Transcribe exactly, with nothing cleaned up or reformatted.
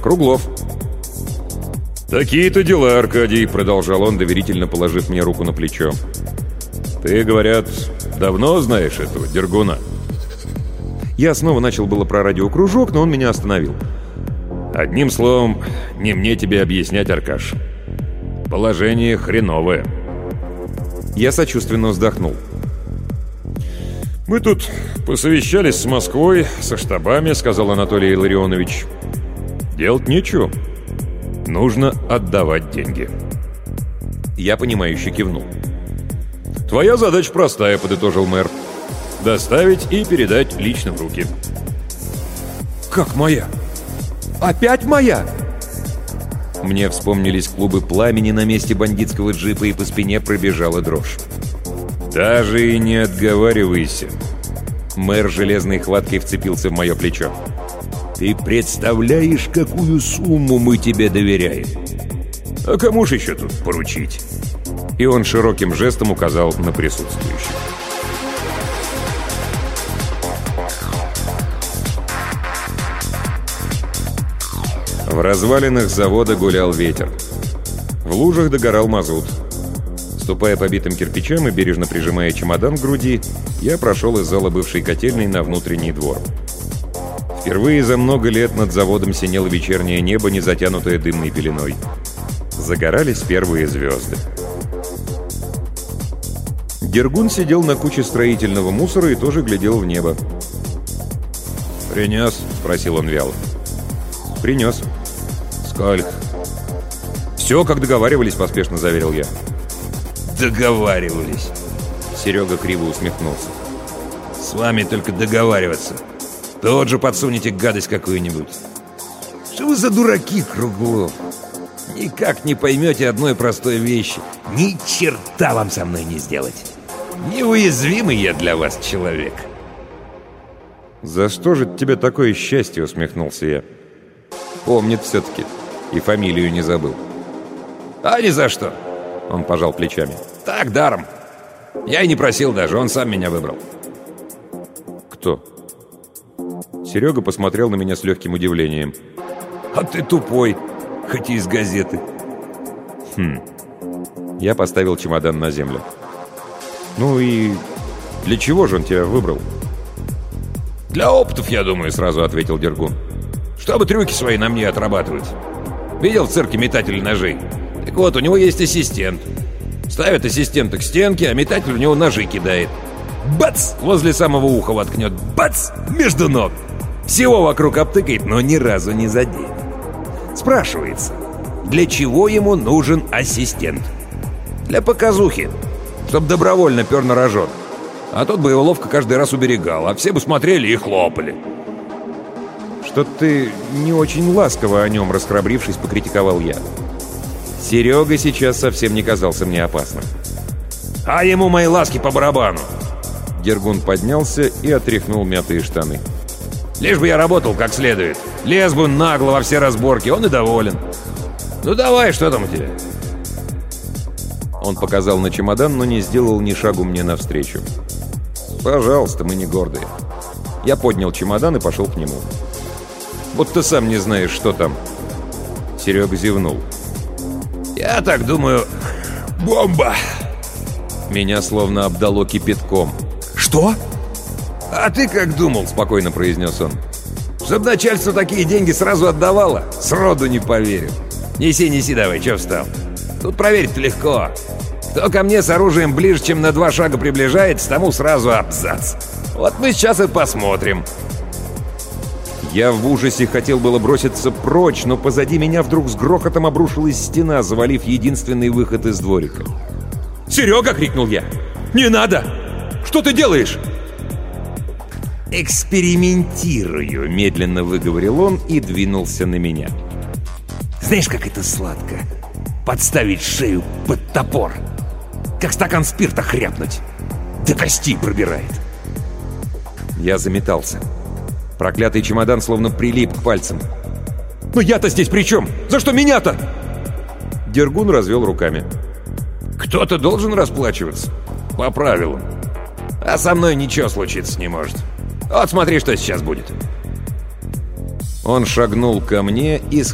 Круглов». «Такие-то дела, Аркадий», — продолжал он, доверительно положив мне руку на плечо. «Ты, говорят, давно знаешь этого Дергуна?» Я снова начал было про радиокружок, но он меня остановил. «Одним словом, не мне тебе объяснять, Аркаш. Положение хреновое». Я сочувственно вздохнул. «Мы тут посовещались с Москвой, со штабами», — сказал Анатолий Илларионович. «Делать нечего. Нужно отдавать деньги». Я понимающе кивнул. «Твоя задача простая», — подытожил мэр. «Доставить и передать лично в руки». «Как моя? Опять моя?» Мне вспомнились клубы пламени на месте бандитского джипа, и по спине пробежала дрожь. «Даже и не отговаривайся». Мэр железной хваткой вцепился в мое плечо. «Ты представляешь, какую сумму мы тебе доверяем? А кому же еще тут поручить?» И он широким жестом указал на присутствующих. В развалинах завода гулял ветер. В лужах догорал мазут. Ступая по битым кирпичам и бережно прижимая чемодан к груди, я прошел из зала бывшей котельной на внутренний двор. Впервые за много лет над заводом синело вечернее небо, не затянутое дымной пеленой. Загорались первые звезды. Дергун сидел на куче строительного мусора и тоже глядел в небо. «Принес?» — спросил он вяло. «Принес». «Сколько?» «Все, как договаривались», — поспешно заверил я. «Договаривались!» Серега криво усмехнулся. «С вами только договариваться. Тот же подсунете гадость какую-нибудь. Что вы за дураки, Круглов? Никак не поймете одной простой вещи. Ни черта вам со мной не сделать. Неуязвимый я для вас человек». «За что же тебе такое счастье?» — усмехнулся я. «Помнит все-таки. И фамилию не забыл». «А ни за что!» — он пожал плечами. «Так, даром. Я и не просил даже, он сам меня выбрал». «Кто?» Серега посмотрел на меня с легким удивлением. «А ты тупой, хоть и из газеты». «Хм». Я поставил чемодан на землю. «Ну и для чего же он тебя выбрал?» «Для опытов, я думаю», — сразу ответил Дергун. «Чтобы трюки свои на мне отрабатывать. Видел в цирке метатель ножей? Так вот, у него есть ассистент. Ставит ассистента к стенке, а метатель у него ножи кидает. Бац! Возле самого уха воткнет. Бац! Между ног. Всего вокруг обтыкает, но ни разу не заденет. Спрашивается, для чего ему нужен ассистент? Для показухи, чтоб добровольно пер на рожон. А тот бы его ловко каждый раз уберегал, а все бы смотрели и хлопали». «Что ты не очень ласково о нем, расхрабрившись, покритиковал я. Серега сейчас совсем не казался мне опасным». «А ему мои ласки по барабану». Дергун поднялся и отряхнул мятые штаны. «Лишь бы я работал как следует. Лез бы нагло во все разборки, он и доволен. Ну давай, что там у тебя?» Он показал на чемодан, но не сделал ни шагу мне навстречу. «Пожалуйста, мы не гордые». Я поднял чемодан и пошел к нему. «Вот ты сам не знаешь, что там». Серега зевнул. «Я так думаю, бомба!» Меня словно обдало кипятком. «Что?» «А ты как думал?» — спокойно произнес он. «Чтоб начальство такие деньги сразу отдавало? Сроду не поверю. Неси, неси давай, чё встал? Тут проверить-то легко. Кто ко мне с оружием ближе, чем на два шага приближается, тому сразу абзац. Вот мы сейчас и посмотрим». Я в ужасе хотел было броситься прочь, но позади меня вдруг с грохотом обрушилась стена, завалив единственный выход из дворика. «Серега!» — крикнул я. «Не надо! Что ты делаешь?» «Экспериментирую», — медленно выговорил он и двинулся на меня. «Знаешь, как это сладко? Подставить шею под топор. Как стакан спирта хряпнуть. До костей пробирает». Я заметался. Проклятый чемодан словно прилип к пальцам. «Но я-то здесь при чем? За что меня-то?» Дергун развел руками. «Кто-то должен расплачиваться. По правилам. А со мной ничего случиться не может. Вот смотри, что сейчас будет». Он шагнул ко мне и